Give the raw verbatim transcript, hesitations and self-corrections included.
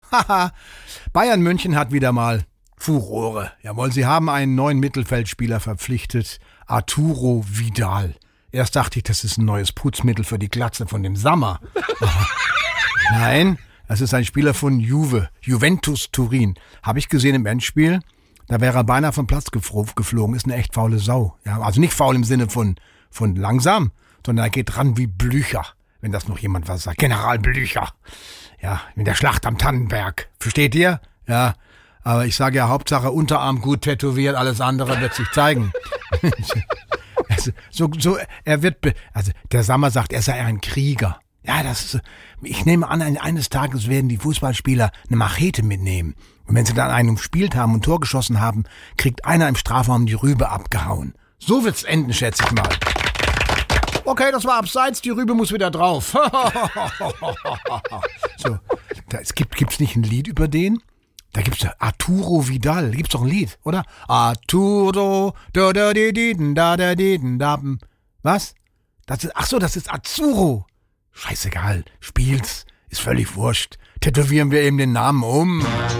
Haha, Bayern München hat wieder mal Furore. Jawohl, sie haben einen neuen Mittelfeldspieler verpflichtet, Arturo Vidal. Erst dachte ich, das ist ein neues Putzmittel für die Glatze von dem Sammer. Nein, das ist ein Spieler von Juve, Juventus Turin. Habe ich gesehen im Endspiel, da wäre er beinahe vom Platz gefro- geflogen. Ist eine echt faule Sau. Ja, also nicht faul im Sinne von, von langsam, sondern er geht ran wie Blücher, wenn das noch jemand was sagt. General Blücher. Ja, in der Schlacht am Tannenberg. Versteht ihr? Ja, aber ich sage ja, Hauptsache Unterarm gut tätowiert, alles andere wird sich zeigen. Also, so, so, er wird, be- also der Sammer sagt, er sei ein Krieger. Ja, das ist, ich nehme an, eines Tages werden die Fußballspieler eine Machete mitnehmen. Und wenn sie dann einen umspielt haben und Tor geschossen haben, kriegt einer im Strafraum die Rübe abgehauen. So wird's enden, schätze ich mal. Okay, das war abseits, die Rübe muss wieder drauf. So, da, es gibt, gibt's nicht ein Lied über den? Da gibt's ja Arturo Vidal, gibt's doch ein Lied, oder? Arturo, da da di di da da di da. Was? Das ist, ach so, das ist Azzurro. Scheißegal, spiel's, ist völlig wurscht. Tätowieren wir eben den Namen um.